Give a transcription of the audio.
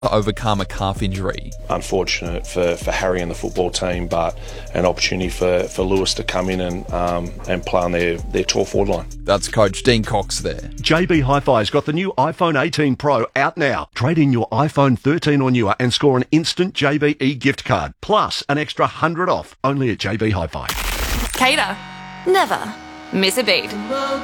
to overcome a calf injury. Unfortunate for Harry and the football team, but an opportunity for Lewis to come in and play on their tall forward line. That's Coach Dean Cox there. JB Hi-Fi's got the new iPhone 18 Pro out now. Trade in your iPhone 13 or newer and score an instant JB gift card, plus an extra $100 off, only at JB Hi-Fi. Cater. Never miss a beat.